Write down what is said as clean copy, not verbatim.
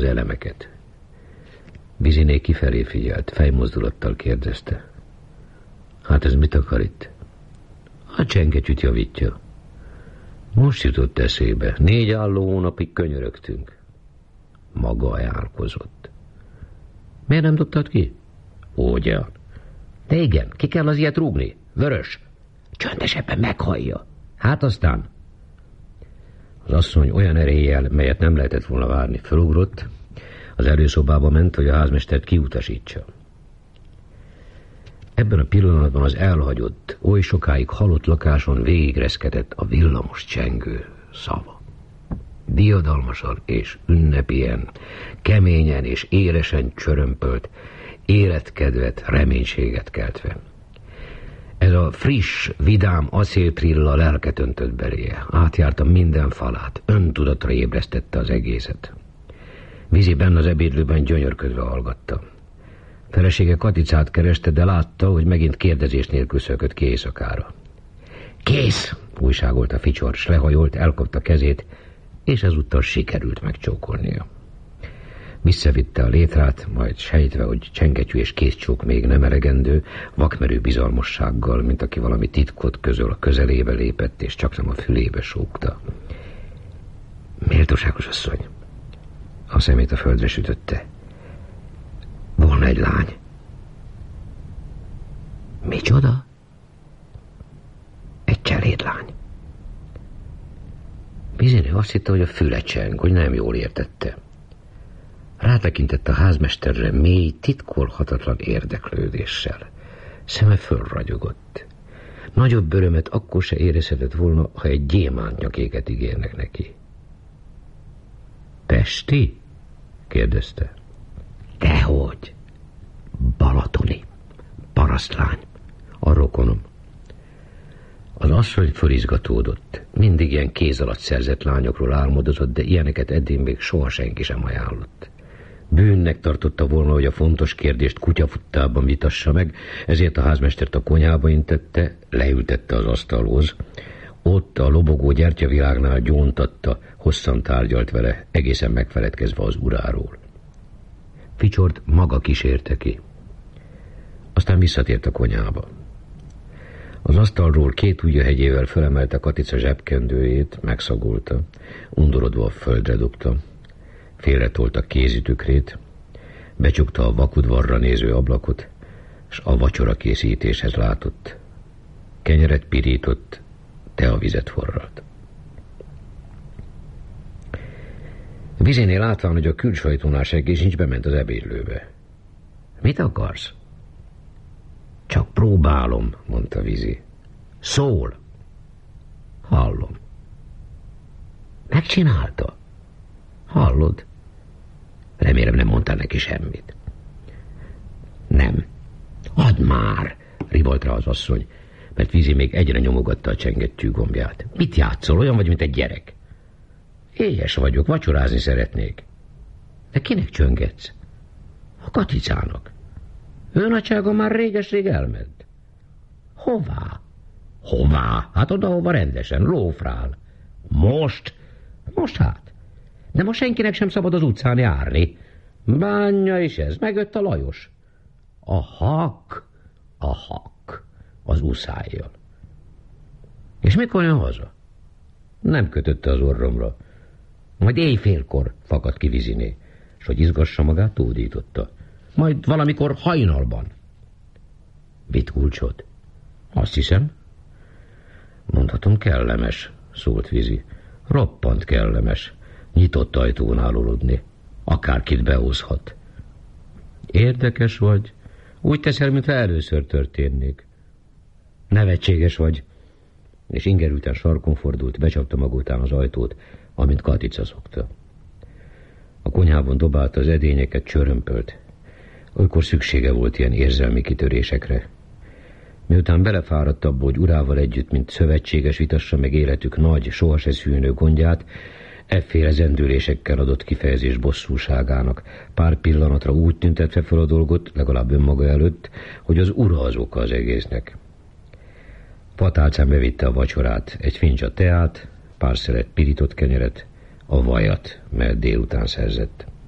az elemeket. Viziné kifelé figyelt, fejmozdulattal kérdezte. Hát ez mit akar itt? A csengetyűt javítja. Most jutott eszébe. 4 álló hónapig könyörögtünk. Maga ajánlkozott. Miért nem dobtad ki? Ugyan. De igen, ki kell az ilyet rúgni? Vörös. Csöndesebben meghallja. Hát aztán. Az asszony olyan eréllyel, melyet nem lehetett volna várni, felugrott, az előszobába ment, hogy a házmestert kiutasítsa. Ebben a pillanatban az elhagyott, oly sokáig halott lakáson végigreszkedett a villamos csengő szava. Diadalmasan és ünnepien, keményen és éresen csörömpölt, életkedvet, reménységet keltve. Ez a friss, vidám acéltrilla lelket öntött beléje, átjárta minden falát, öntudatra ébresztette az egészet. Vizi benn az ebédlőben gyönyörködve hallgatta. Felesége Katicát kereste, de látta, hogy megint kérdezés nélkül szökött ki éjszakára. Kész! Újságolta Ficsord, s lehajolt, elkapta kezét, és ezúttal sikerült megcsókolnia. Visszavitte a létrát, majd sejtve, hogy csengetyű és kézcsók még nem elegendő, vakmerő bizalmossággal, mint aki valami titkot közöl, a közelébe lépett, és csaknem a fülébe súgta. Méltóságos asszony. A szemét a földre sütötte. Volna egy lány. Micsoda? Egy cselédlány. Bizony azt hitte, hogy a füle cseng, hogy nem jól értette. Rátekintett a házmesterre mély, titkolhatatlan érdeklődéssel. Szeme fölragyogott. Nagyobb örömet akkor se érezhetett volna, ha egy gyémántnyakéket ígérnek neki. Pesti? Kérdezte. Dehogy. Balatoni. Parasztlány. A rokonom. Az asszony fölizgatódott. Mindig ilyen kéz alatt szerzett lányokról álmodozott, de ilyeneket eddig még soha senki sem ajánlott. Bűnnek tartotta volna, hogy a fontos kérdést kutyafuttában vitassa meg, ezért a házmestert a konyhába intette, leültette az asztalhoz. Ott a lobogó gyertyavilágnál gyóntatta, hosszan tárgyalt vele, egészen megfeledkezve az uráról. Ficsord maga kísérte ki. Aztán visszatért a konyhába. Az asztalról 2 ujjahegyével fölemelte Katica zsebkendőjét, megszagolta, undorodva a földre dugta. Félretolta kézitükrét, becsukta a vakudvarra néző ablakot, s a vacsora készítéshez látott. Kenyeret pirított, teavizet forralt. Vizénél látván, hogy a külsajtónál seggés nincs, bement az ebédlőbe. Mit akarsz? Csak próbálom, mondta Vizi. Szól. Hallom. Megcsinálta? Hallod? Remélem nem mondtál neki semmit. Nem. Add már, rivolt rá az asszony, mert Vizi még egyre nyomogatta a csengettyű gombját. Mit játszol? Olyan vagy, mint egy gyerek. Éhes vagyok, vacsorázni szeretnék. De kinek csöngetsz? A Katicának. Ő nagysága már réges-rég elment. Hová? Hová? Hát oda, hova rendesen, lófrál. Most? Most hát. De most senkinek sem szabad az utcán járni. Bánja is ez, megött a Lajos. A hak, az uszájjal. És mikor jön haza? Nem kötötte az orromra. Majd éjfélkor fakadt ki Viziné, s hogy izgassa magát, tódította. Majd valamikor hajnalban. Vitt kulcsot? Azt hiszem. Mondhatom, kellemes, szólt Vizi. Roppant kellemes. Nyitott ajtón aludni. Akárkit behozhat. Érdekes vagy. Úgy teszel, mintha először történnék. Nevetséges vagy. És ingerülten sarkon fordult, becsapta maga után az ajtót, amint Katica szokta. A konyhában dobálta az edényeket, csörömpölt. Olykor szüksége volt ilyen érzelmi kitörésekre. Miután belefáradt abba, hogy urával együtt, mint szövetséges vitassa meg életük nagy, soha se szűnő gondját, efféle zendülésekkel adott kifejezés bosszúságának, pár pillanatra úgy tüntetve fel a dolgot, legalább önmaga előtt, hogy az ura az oka az egésznek. Patálcán bevitte a vacsorát, egy fincsa teát, pár szelet pirított kenyeret, a vajat, mert délután szerzett.